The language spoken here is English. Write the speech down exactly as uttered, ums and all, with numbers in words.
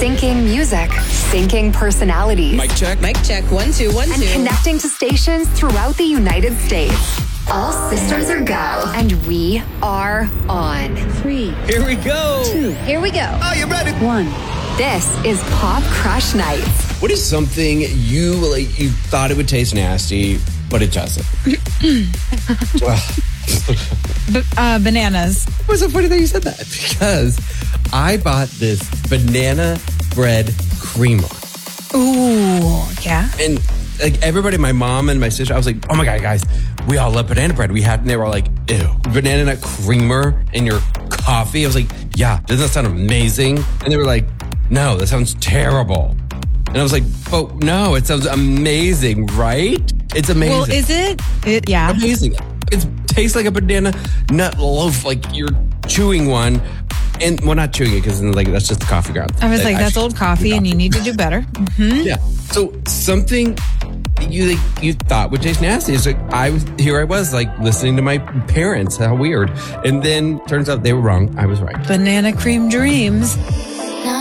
Syncing music, syncing personalities. Mic check. Mic check. One, two, one, and two. Connecting to stations throughout the United States. All systems are go. And we are on. Three. Here we go. Two. Here we go. Are you ready? One. This is Pop Crush Nights. What is something you like? You thought it would taste nasty, but it doesn't. B- uh, bananas. It was so funny that you said that because I bought this banana bread creamer. Ooh, yeah. And like everybody, my mom and my sister, I was like, oh my God, guys, we all love banana bread. We had, and they were like, ew, banana nut creamer in your coffee. I was like, yeah, doesn't that sound amazing? And they were like, no, that sounds terrible. And I was like, but no, it sounds amazing, right? It's amazing. Well, is it? It yeah. Amazing. It tastes like a banana nut loaf, like you're chewing one. And well, not chewing it because like that's just the coffee ground. I was That like, that's actually- old coffee, and you need to do better. Mm-hmm. Yeah. So something you like, you thought would taste nasty. It's like I was here. I was like listening to my parents. How weird. And then turns out they were wrong. I was right. Banana cream dreams.